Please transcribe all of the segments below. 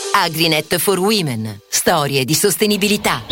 Agrinet for Women. Storie di sostenibilità.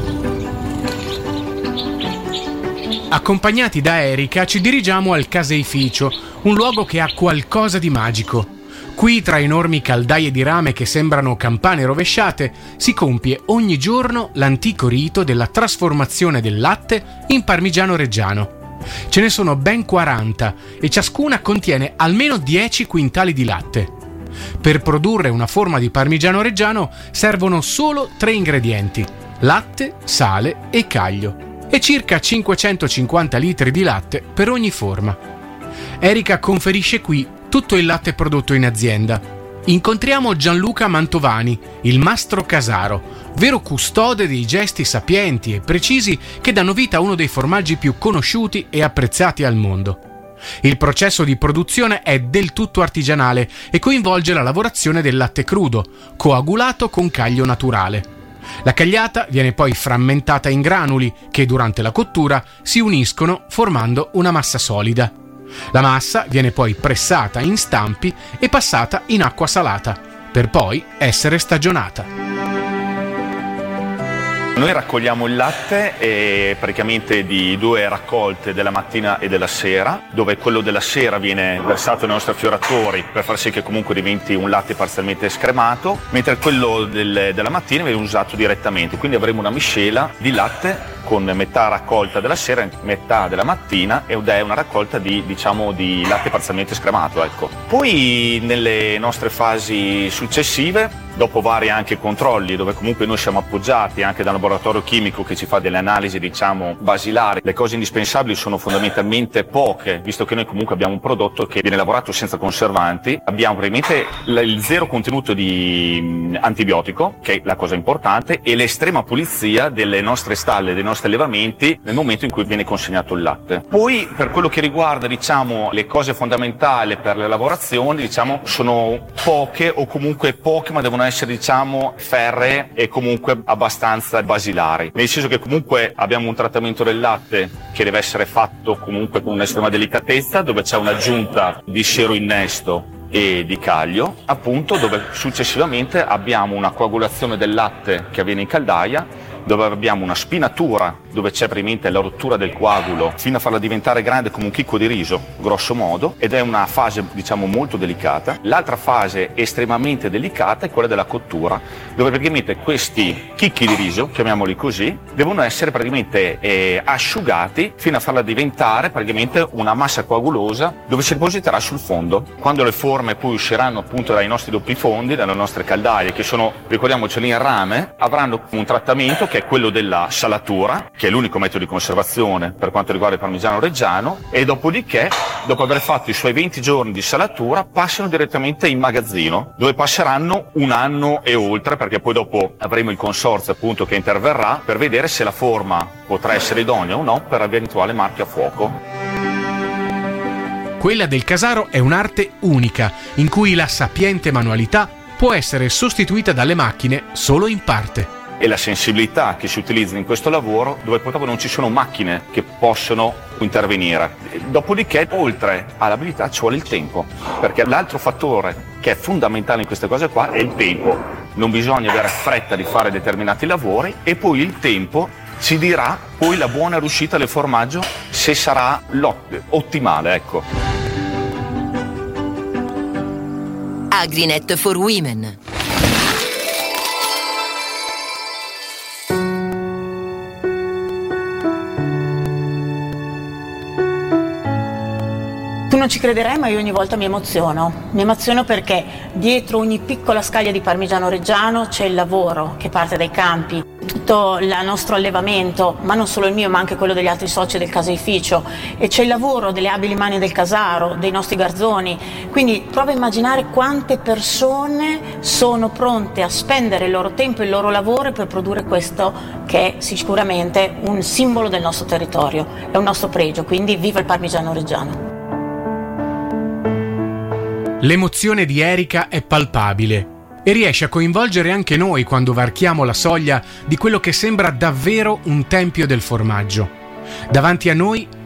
Accompagnati da Erika ci dirigiamo al caseificio, un luogo che ha qualcosa di magico. Qui, tra enormi caldaie di rame che sembrano campane rovesciate, si compie ogni giorno l'antico rito della trasformazione del latte in parmigiano reggiano. Ce ne sono ben 40 e ciascuna contiene almeno 10 quintali di latte. Per produrre una forma di parmigiano reggiano servono solo 3 ingredienti: latte, sale e caglio, e circa 550 litri di latte per ogni forma. Erika conferisce qui tutto il latte prodotto in azienda. Incontriamo Gianluca Mantovani, il mastro casaro, vero custode dei gesti sapienti e precisi che danno vita a uno dei formaggi più conosciuti e apprezzati al mondo. Il processo di produzione è del tutto artigianale e coinvolge la lavorazione del latte crudo, coagulato con caglio naturale. La cagliata viene poi frammentata in granuli che durante la cottura si uniscono formando una massa solida. La massa viene poi pressata in stampi e passata in acqua salata, per poi essere stagionata. Noi raccogliamo il latte praticamente di 2 raccolte della mattina e della sera, dove quello della sera viene versato nei nostri affioratori per far sì che comunque diventi un latte parzialmente scremato, mentre quello della mattina viene usato direttamente, quindi avremo una miscela di latte con metà raccolta della sera e metà della mattina, ed è una raccolta di latte parzialmente scremato, ecco. Poi nelle nostre fasi successive, dopo vari anche controlli, dove comunque noi siamo appoggiati anche da un laboratorio chimico che ci fa delle analisi basilari, le cose indispensabili sono fondamentalmente poche, visto che noi comunque abbiamo un prodotto che viene lavorato senza conservanti. Abbiamo praticamente il 0 contenuto di antibiotico, che è la cosa importante, e l'estrema pulizia delle nostre stalle, dei nostri allevamenti nel momento in cui viene consegnato il latte. Poi per quello che riguarda le cose fondamentali per le lavorazioni, sono poche, o comunque poche, ma devono essere ferree e comunque abbastanza basilari, nel senso che comunque abbiamo un trattamento del latte che deve essere fatto comunque con un'estrema delicatezza, dove c'è un'aggiunta di siero innesto e di caglio, appunto, dove successivamente abbiamo una coagulazione del latte che avviene in caldaia, dove abbiamo una spinatura, dove c'è praticamente la rottura del coagulo fino a farla diventare grande come un chicco di riso, grosso modo, ed è una fase molto delicata. L'altra fase estremamente delicata è quella della cottura, dove praticamente questi chicchi di riso, chiamiamoli così, devono essere praticamente asciugati fino a farla diventare praticamente una massa coagulosa, dove si depositerà sul fondo. Quando le forme poi usciranno appunto dai nostri doppi fondi, dalle nostre caldaie, che sono, ricordiamoceli, in rame, avranno un trattamento che è quello della salatura, che è l'unico metodo di conservazione per quanto riguarda il parmigiano reggiano, e dopodiché, dopo aver fatto i suoi 20 giorni di salatura, passano direttamente in magazzino, dove passeranno 1 anno e oltre, perché poi dopo avremo il consorzio appunto che interverrà per vedere se la forma potrà essere idonea o no per eventuale marchio a fuoco. Quella del casaro è un'arte unica, in cui la sapiente manualità può essere sostituita dalle macchine solo in parte. E la sensibilità che si utilizza in questo lavoro, dove purtroppo non ci sono macchine che possono intervenire. Dopodiché, oltre all'abilità, ci vuole il tempo, perché l'altro fattore che è fondamentale in queste cose qua è il tempo. Non bisogna avere fretta di fare determinati lavori, e poi il tempo ci dirà poi la buona riuscita del formaggio, se sarà ottimale, ecco. Agrinet for Women. Tu non ci crederai, ma io ogni volta mi emoziono perché dietro ogni piccola scaglia di parmigiano reggiano c'è il lavoro che parte dai campi, tutto il nostro allevamento, ma non solo il mio ma anche quello degli altri soci del caseificio, e c'è il lavoro delle abili mani del casaro, dei nostri garzoni. Quindi prova a immaginare quante persone sono pronte a spendere il loro tempo e il loro lavoro per produrre questo, che è sicuramente un simbolo del nostro territorio, è un nostro pregio. Quindi viva il parmigiano reggiano. L'emozione di Erika è palpabile e riesce a coinvolgere anche noi quando varchiamo la soglia di quello che sembra davvero un tempio del formaggio. Davanti a noi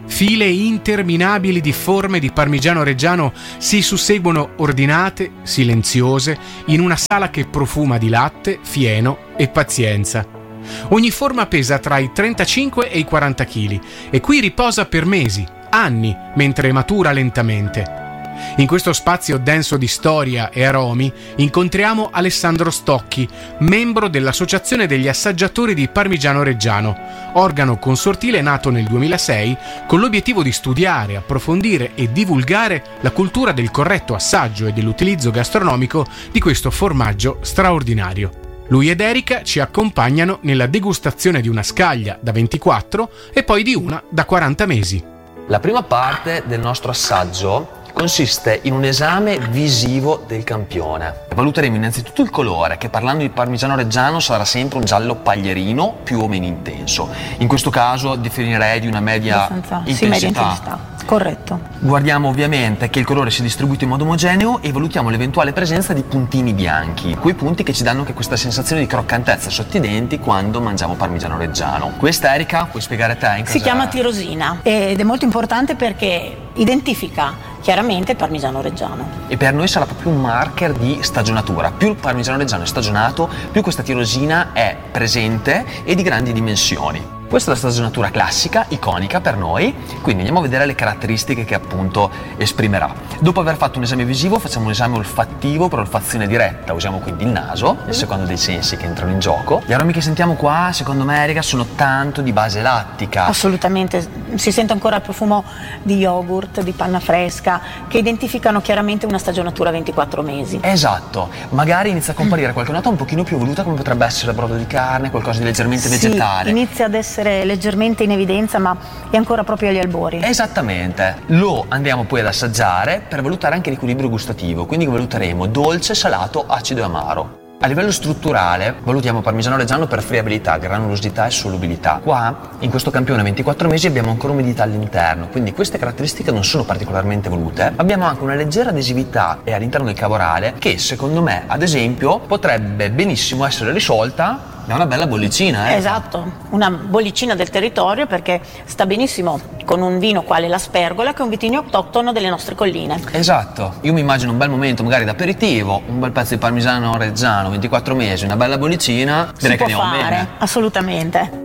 File interminabili di forme di parmigiano reggiano si susseguono ordinate, silenziose, in una sala che profuma di latte, fieno e pazienza. Ogni forma pesa tra i 35 e i 40 kg e qui riposa per mesi, anni, mentre matura lentamente. In questo spazio denso di storia e aromi incontriamo Alessandro Stocchi, membro dell'Associazione degli Assaggiatori di Parmigiano Reggiano, organo consortile nato nel 2006 con l'obiettivo di studiare, approfondire e divulgare la cultura del corretto assaggio e dell'utilizzo gastronomico di questo formaggio straordinario. Lui ed Erika ci accompagnano nella degustazione di una scaglia da 24 e poi di una da 40 mesi. La prima parte del nostro assaggio consiste in un esame visivo del campione. Valuteremo innanzitutto il colore, che parlando di parmigiano reggiano sarà sempre un giallo paglierino più o meno intenso. In questo caso definirei di una media intensità. Sì, media intensità. Corretto. Guardiamo ovviamente che il colore sia distribuito in modo omogeneo e valutiamo l'eventuale presenza di puntini bianchi, quei punti che ci danno anche questa sensazione di croccantezza sotto i denti quando mangiamo parmigiano reggiano. Questa, Erika, puoi spiegare te? Si chiama tirosina ed è molto importante perché identifica chiaramente il parmigiano reggiano. E per noi sarà proprio un marker di stagionatura. Più il parmigiano reggiano è stagionato, più questa tirosina è presente e di grandi dimensioni. Questa è la stagionatura classica, iconica per noi, quindi andiamo a vedere le caratteristiche che appunto esprimerà. Dopo aver fatto un esame visivo facciamo un esame olfattivo per olfazione diretta, usiamo quindi il naso, il secondo dei sensi che entrano in gioco. Gli aromi che sentiamo qua, secondo me, Erika, sono tanto di base lattica. Assolutamente, si sente ancora il profumo di yogurt, di panna fresca, che identificano chiaramente una stagionatura 24 mesi. Esatto, magari inizia a comparire qualche nota un pochino più evoluta come potrebbe essere brodo di carne, qualcosa di leggermente vegetale. Inizia ad essere leggermente in evidenza, ma è ancora proprio agli albori. Esattamente. Lo andiamo poi ad assaggiare per valutare anche l'equilibrio gustativo, quindi valuteremo dolce, salato, acido e amaro. A livello strutturale valutiamo parmigiano reggiano per friabilità, granulosità e solubilità. Qua, in questo campione 24 mesi, abbiamo ancora umidità all'interno, quindi queste caratteristiche non sono particolarmente volute. Abbiamo anche una leggera adesività all'interno del cavorale che, secondo me, ad esempio, potrebbe benissimo essere risolta da una bella bollicina. Esatto, una bollicina del territorio, perché sta benissimo con un vino quale la Spergola, che è un vitigno autoctono delle nostre colline. Esatto, io mi immagino un bel momento magari d'aperitivo, un bel pezzo di parmigiano reggiano 24 mesi, una bella bollicina, direi che andiamo bene. Assolutamente.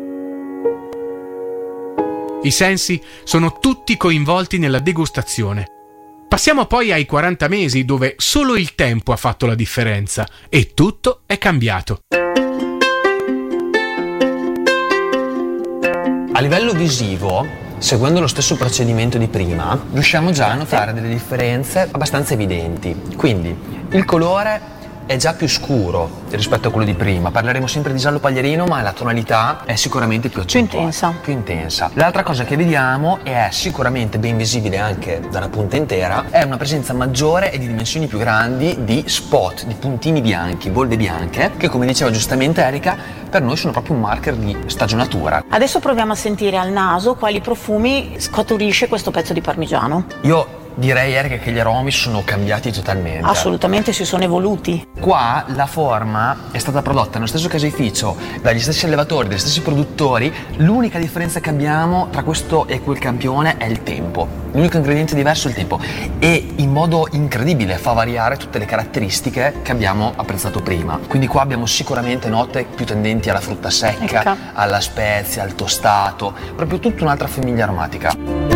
I sensi sono tutti coinvolti nella degustazione. Passiamo poi ai 40 mesi, dove solo il tempo ha fatto la differenza e tutto è cambiato. A livello visivo, seguendo lo stesso procedimento di prima, riusciamo già a notare delle differenze abbastanza evidenti. Quindi il colore è già più scuro rispetto a quello di prima. Parleremo sempre di giallo paglierino, ma la tonalità è sicuramente più accentuata, più intensa. L'altra cosa che vediamo, e è sicuramente ben visibile anche dalla punta intera, è una presenza maggiore e di dimensioni più grandi di spot, di puntini bianchi, bolde bianche, che, come diceva giustamente Erika, per noi sono proprio un marker di stagionatura. Adesso proviamo a sentire al naso quali profumi scaturisce questo pezzo di parmigiano. Io direi, Erika, che gli aromi sono cambiati totalmente. Assolutamente, si sono evoluti. Qua la forma è stata prodotta nello stesso caseificio, dagli stessi allevatori, dagli stessi produttori. L'unica differenza che abbiamo tra questo e quel campione è il tempo. L'unico ingrediente diverso è il tempo, e in modo incredibile fa variare tutte le caratteristiche che abbiamo apprezzato prima. Quindi qua abbiamo sicuramente note più tendenti alla frutta secca, alla spezia, al tostato, proprio tutta un'altra famiglia aromatica.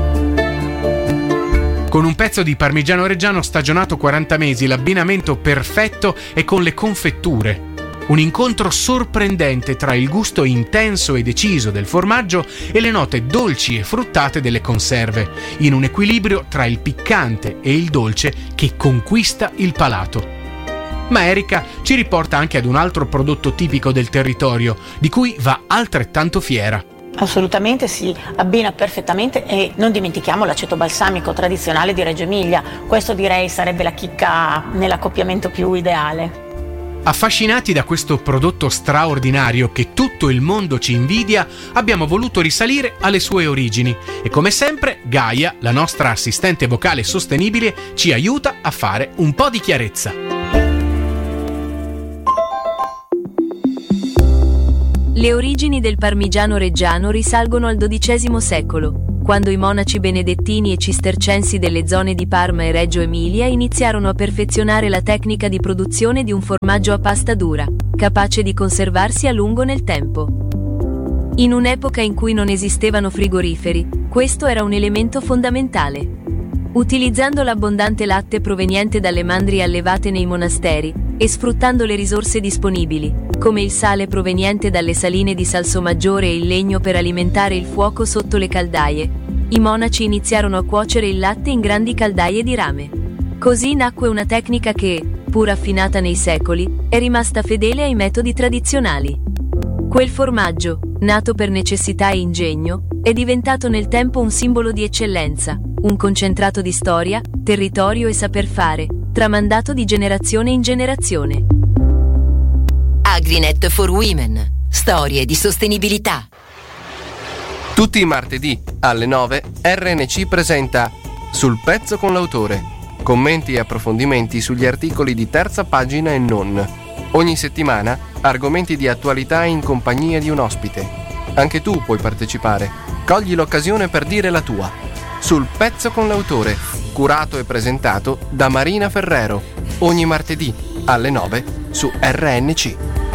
Con un pezzo di parmigiano reggiano stagionato 40 mesi, l'abbinamento perfetto è con le confetture. Un incontro sorprendente tra il gusto intenso e deciso del formaggio e le note dolci e fruttate delle conserve, in un equilibrio tra il piccante e il dolce che conquista il palato. Ma Erika ci riporta anche ad un altro prodotto tipico del territorio, di cui va altrettanto fiera. Assolutamente, si abbina perfettamente, e non dimentichiamo l'aceto balsamico tradizionale di Reggio Emilia. Questo direi sarebbe la chicca nell'accoppiamento più ideale. Affascinati da questo prodotto straordinario che tutto il mondo ci invidia, abbiamo voluto risalire alle sue origini e, come sempre, Gaia, la nostra assistente vocale sostenibile, ci aiuta a fare un po' di chiarezza. Le origini del parmigiano reggiano risalgono al XII secolo, quando i monaci benedettini e cistercensi delle zone di Parma e Reggio Emilia iniziarono a perfezionare la tecnica di produzione di un formaggio a pasta dura, capace di conservarsi a lungo nel tempo. In un'epoca in cui non esistevano frigoriferi, questo era un elemento fondamentale. Utilizzando l'abbondante latte proveniente dalle mandrie allevate nei monasteri e sfruttando le risorse disponibili, come il sale proveniente dalle saline di Salsomaggiore e il legno per alimentare il fuoco sotto le caldaie, i monaci iniziarono a cuocere il latte in grandi caldaie di rame. Così nacque una tecnica che, pur affinata nei secoli, è rimasta fedele ai metodi tradizionali. Quel formaggio, nato per necessità e ingegno, è diventato nel tempo un simbolo di eccellenza, un concentrato di storia, territorio e saper fare, tramandato di generazione in generazione. Agrinet for Women. Storie di sostenibilità. Tutti i martedì alle 9 RNC presenta Sul pezzo con l'autore. Commenti e approfondimenti sugli articoli di Terza Pagina e non. Ogni settimana argomenti di attualità in compagnia di un ospite. Anche tu puoi partecipare. Cogli l'occasione per dire la tua. Sul pezzo con l'autore, curato e presentato da Marina Ferrero. Ogni martedì alle 9 su RNC.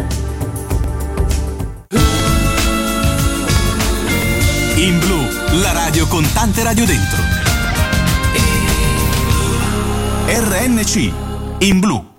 In Blu, la radio con tante radio dentro. RNC, in Blu.